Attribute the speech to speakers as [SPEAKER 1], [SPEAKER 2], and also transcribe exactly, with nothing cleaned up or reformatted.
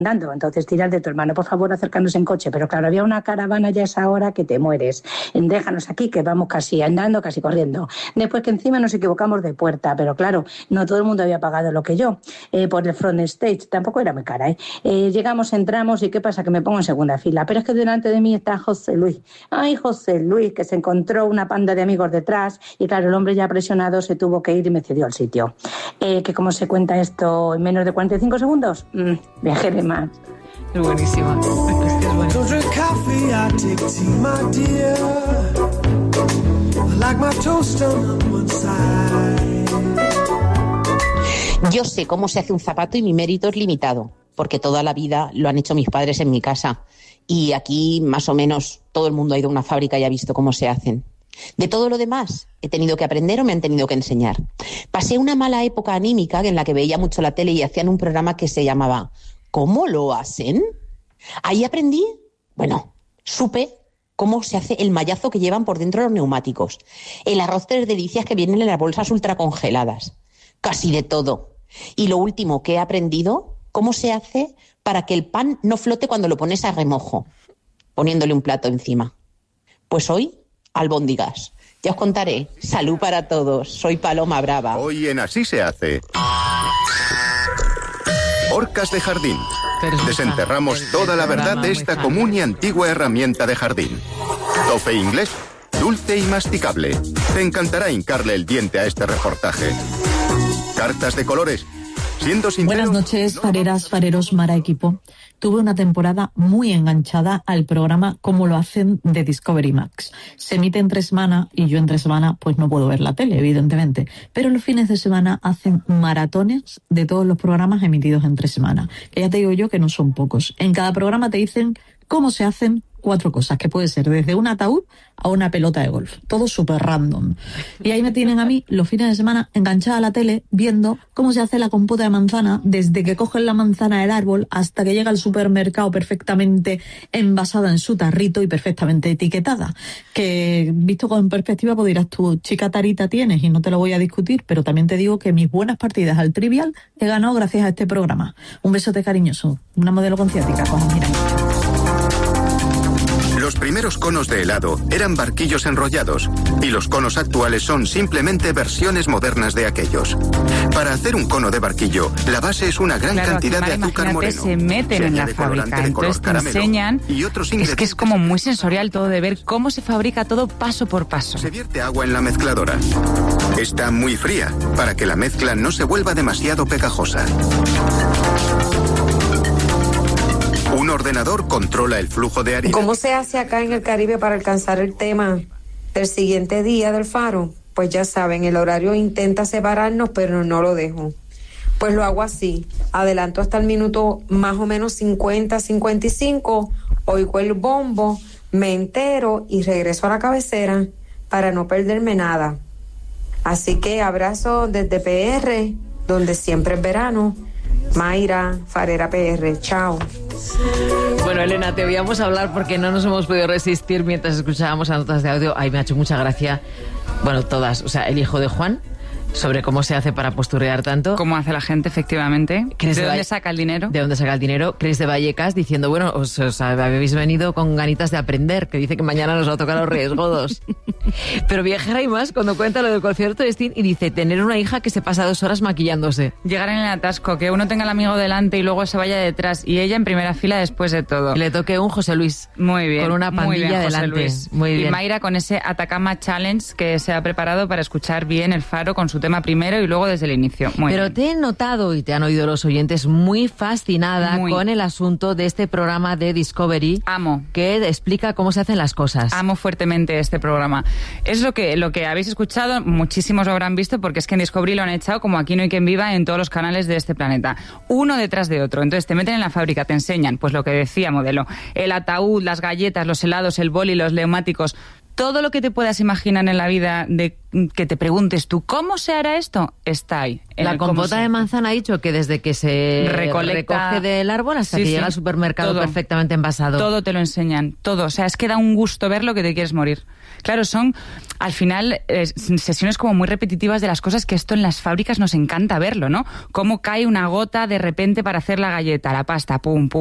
[SPEAKER 1] andando, entonces tiras de tu hermano, por favor, acercarnos en coche, pero claro, había una caravana ya a esa hora que te mueres, déjanos aquí que vamos casi andando, casi corriendo, después que encima nos equivocamos de puerta, pero claro, no todo el mundo había pagado lo que yo, eh, por el front stage, tampoco era muy cara, ¿eh? Eh, llegamos, entramos y ¿qué pasa? Que me pongo en segunda fila, pero es que delante de mí está José Luis, ay José Luis, que se encontró una panda de amigos detrás y claro, el hombre ya presionado se tuvo que ir y me cedió el sitio. Eh, que ¿cómo se cuenta esto en menos de cuarenta y cinco segundos? Mm, viajé de más.
[SPEAKER 2] Es buenísima. Es
[SPEAKER 3] buena. Yo sé cómo se hace un zapato y mi mérito es limitado, porque toda la vida lo han hecho mis padres en mi casa. Y aquí, más o menos, todo el mundo ha ido a una fábrica y ha visto cómo se hacen. De todo lo demás, he tenido que aprender o me han tenido que enseñar. Pasé una mala época anímica en la que veía mucho la tele y hacían un programa que se llamaba ¿Cómo lo hacen? Ahí aprendí, bueno, supe cómo se hace el mallazo que llevan por dentro los neumáticos, el arroz tres delicias que vienen en las bolsas ultracongeladas, casi de todo. Y lo último que he aprendido, cómo se hace para que el pan no flote cuando lo pones a remojo, poniéndole un plato encima. Pues hoy, albóndigas. Ya os contaré. Salud para todos. Soy Paloma Brava.
[SPEAKER 4] Hoy en Así se hace. Orcas de jardín. Desenterramos toda la verdad de esta común y antigua herramienta de jardín. Tofe inglés, dulce y masticable. Te encantará hincarle el diente a este reportaje. Cartas de colores. Siendo sincero,
[SPEAKER 5] buenas noches, fareras, fareros, Mara Equipo. Tuve una temporada muy enganchada al programa Cómo lo hacen de Discovery Max. Se emite entre semana y yo entre semana pues no puedo ver la tele, evidentemente. Pero los fines de semana hacen maratones de todos los programas emitidos entre semana. Que ya te digo yo que no son pocos. En cada programa te dicen cómo se hacen cuatro cosas, que puede ser desde un ataúd a una pelota de golf. Todo súper random. Y ahí me tienen a mí los fines de semana enganchada a la tele viendo cómo se hace la compota de manzana desde que cogen la manzana del árbol hasta que llega al supermercado perfectamente envasada en su tarrito y perfectamente etiquetada. Que visto con perspectiva pues dirás tú, chica tarita tienes y no te lo voy a discutir, pero también te digo que mis buenas partidas al Trivial he ganado gracias a este programa. Un besote cariñoso. Una modelo con ciática, como mira.
[SPEAKER 4] Los primeros conos de helado eran barquillos enrollados y los conos actuales son simplemente versiones modernas de aquellos. Para hacer un cono de barquillo, la base es una gran
[SPEAKER 6] claro,
[SPEAKER 4] cantidad
[SPEAKER 6] aquí,
[SPEAKER 4] de azúcar
[SPEAKER 6] imagínate,
[SPEAKER 4] moreno.
[SPEAKER 6] se meten
[SPEAKER 4] se
[SPEAKER 6] en la fábrica, entonces te enseñan,
[SPEAKER 4] y otros
[SPEAKER 6] es que es como muy sensorial todo de ver cómo se fabrica todo paso por paso.
[SPEAKER 4] Se vierte agua en la mezcladora. Está muy fría para que la mezcla no se vuelva demasiado pegajosa. Un ordenador controla el flujo de harina.
[SPEAKER 7] ¿Cómo se hace acá en el Caribe para alcanzar el tema del siguiente día del faro? Pues ya saben, el horario intenta separarnos, pero no lo dejo. Pues lo hago así. Adelanto hasta el minuto más o menos cincuenta, cincuenta y cinco, oigo el bombo, me entero y regreso a la cabecera para no perderme nada. Así que abrazo desde P R, donde siempre es verano. Mayra, Farera P R, chao.
[SPEAKER 2] Bueno, Elena, te oíamos hablar porque no nos hemos podido resistir mientras escuchábamos las notas de audio. Ay, me ha hecho mucha gracia. Bueno, todas. O sea, el hijo de Juan, sobre cómo se hace para posturrear tanto.
[SPEAKER 6] ¿Cómo hace la gente, efectivamente? ¿De dónde
[SPEAKER 2] Valle...
[SPEAKER 6] saca el dinero?
[SPEAKER 2] ¿De dónde saca el dinero? Cris de Vallecas diciendo, bueno, os, os habéis venido con ganitas de aprender, que dice que mañana nos va a tocar los Reyes Godos. Pero viajera y más cuando cuenta lo del concierto de Sting y dice, tener una hija que se pasa dos horas maquillándose.
[SPEAKER 6] Llegar en el atasco, que uno tenga al amigo delante y luego se vaya detrás y ella en primera fila después de todo.
[SPEAKER 2] Y le toque un José Luis.
[SPEAKER 6] Muy bien.
[SPEAKER 2] Con una pandilla
[SPEAKER 6] muy bien,
[SPEAKER 2] delante.
[SPEAKER 6] José Luis.
[SPEAKER 2] Muy bien.
[SPEAKER 6] Y Mayra con ese Atacama Challenge que se ha preparado para escuchar bien el faro con su tema primero y luego desde el inicio. Muy
[SPEAKER 2] Pero
[SPEAKER 6] bien.
[SPEAKER 2] te he notado, y te han oído los oyentes, muy fascinada muy. con el asunto de este programa de Discovery.
[SPEAKER 6] Amo.
[SPEAKER 2] Que explica cómo se hacen las cosas.
[SPEAKER 6] Amo fuertemente este programa. Es lo que, lo que habéis escuchado, muchísimos lo habrán visto, porque es que en Discovery lo han echado como Aquí no hay quien viva en todos los canales de este planeta. Uno detrás de otro. Entonces te meten en la fábrica, te enseñan, pues lo que decía Modelo, el ataúd, las galletas, los helados, el boli, los neumáticos, Todo lo que te puedas imaginar en la vida de que te preguntes tú, ¿cómo se hará esto? Está ahí.
[SPEAKER 2] La compota de manzana ha dicho que desde que se Recolecta, recoge del árbol hasta sí, que sí, llega al supermercado todo, perfectamente envasado.
[SPEAKER 6] Todo te lo enseñan, todo. O sea, es que da un gusto verlo que te quieres morir. Claro, son al final eh, sesiones como muy repetitivas de las cosas que esto en las fábricas nos encanta verlo, ¿no? Cómo cae una gota de repente para hacer la galleta, la pasta, pum, pum.